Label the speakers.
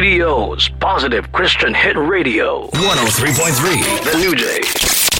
Speaker 1: PDO's Positive Christian Hit Radio.
Speaker 2: 103.3.
Speaker 1: The New Day.